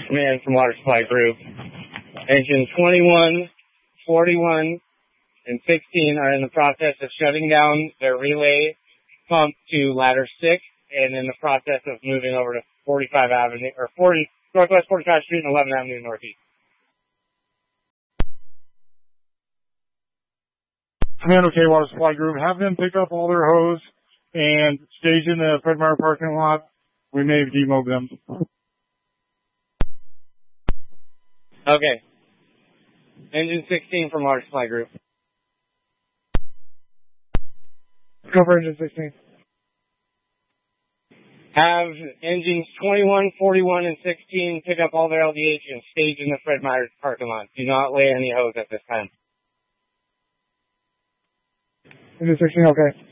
Command from Water Supply Group. Engine 21, 41, and 16 are in the process of shutting down their relay pump to ladder 6 and in the process of moving over to 45 Avenue, or 40, Northwest 45th Street and 11th Avenue Northeast. Command OK, Water Supply Group. Have them pick up all their hose and stage in the Fred Meyer parking lot. We may demob them. Okay. Engine 16 from Water Supply Group. Go for engine 16. Have engines 21, 41, and 16 pick up all their LDH and stage in the Fred Meyer parking lot. Do not lay any hose at this time. Engine 16, okay.